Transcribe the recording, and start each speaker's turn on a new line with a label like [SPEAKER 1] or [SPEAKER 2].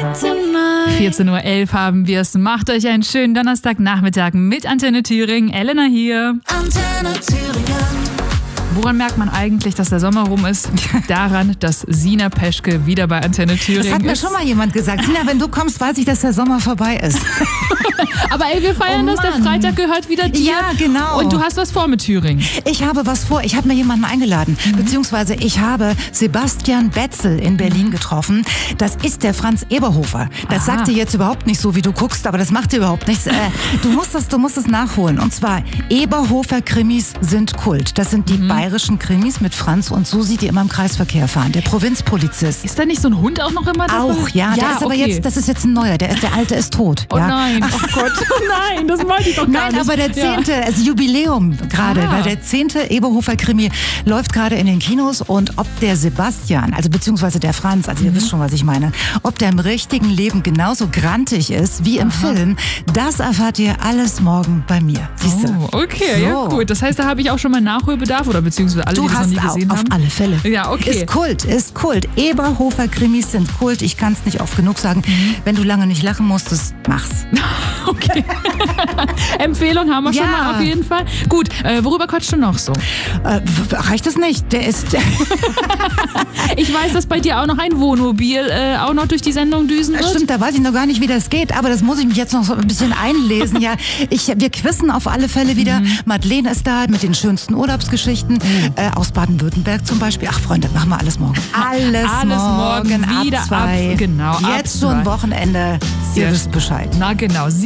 [SPEAKER 1] 14:11 Uhr haben wir es. Macht euch einen schönen Donnerstagnachmittag mit Antenne Thüringen. Elena hier.
[SPEAKER 2] Antenne Thüringen.
[SPEAKER 1] Woran merkt man eigentlich, dass der Sommer rum ist? Daran, dass Sina Peschke wieder bei Antenne Thüringen ist.
[SPEAKER 3] Das hat mir schon mal jemand gesagt. Sina, wenn du kommst, weiß ich, dass der Sommer vorbei ist.
[SPEAKER 1] Aber ey, wir feiern das. Der Freitag gehört wieder dir.
[SPEAKER 3] Ja, genau.
[SPEAKER 1] Und du hast was vor mit Thüringen.
[SPEAKER 3] Ich habe was vor. Ich habe mir jemanden eingeladen. Beziehungsweise ich habe Sebastian Betzel in Berlin getroffen. Das ist der Franz Eberhofer. Das sagt dir jetzt überhaupt nicht so, wie du guckst, aber das macht dir überhaupt nichts. Du musst das nachholen. Und zwar, Eberhofer-Krimis sind Kult. Das sind die bayerischen Krimis mit Franz und Susi, die immer im Kreisverkehr fahren. Der Provinzpolizist.
[SPEAKER 1] Ist da nicht so ein Hund auch noch immer dabei?
[SPEAKER 3] Auch, ja. Der ist aber jetzt, das ist jetzt ein neuer. Der Alte ist tot.
[SPEAKER 1] Oh nein, oh Gott. Nein, das wollte ich doch gar nicht.
[SPEAKER 3] Nein, aber der 10., also Jubiläum gerade, weil der 10. Eberhofer-Krimi läuft gerade in den Kinos und ob der Sebastian, also beziehungsweise der Franz, also ihr wisst schon, was ich meine, ob der im richtigen Leben genauso grantig ist wie im Film, das erfahrt ihr alles morgen bei mir. Siehst du?
[SPEAKER 1] Oh, okay, ja gut. Das heißt, da habe ich auch schon mal Nachholbedarf oder beziehungsweise alle, die das noch nie gesehen haben?
[SPEAKER 3] Auf alle Fälle.
[SPEAKER 1] Ja, okay.
[SPEAKER 3] Ist Kult. Eberhofer-Krimis sind Kult. Ich kann es nicht oft genug sagen. Wenn du lange nicht lachen musstest, mach's.
[SPEAKER 1] Okay. Empfehlung haben wir schon mal auf jeden Fall. Gut, worüber quatschst du noch so?
[SPEAKER 3] Reicht das nicht? Der ist...
[SPEAKER 1] Ich weiß, dass bei dir auch noch ein Wohnmobil auch noch durch die Sendung düsen wird.
[SPEAKER 3] Stimmt, da weiß ich noch gar nicht, wie das geht, aber das muss ich mich jetzt noch so ein bisschen einlesen. Ja, wir quizzen auf alle Fälle wieder. Madeleine ist da mit den schönsten Urlaubsgeschichten aus Baden-Württemberg zum Beispiel. Ach Freunde, machen wir alles morgen. Alles morgen
[SPEAKER 1] wieder
[SPEAKER 3] ab 2.
[SPEAKER 1] Genau,
[SPEAKER 3] jetzt schon Wochenende. Ihr wisst Bescheid.
[SPEAKER 1] Na genau.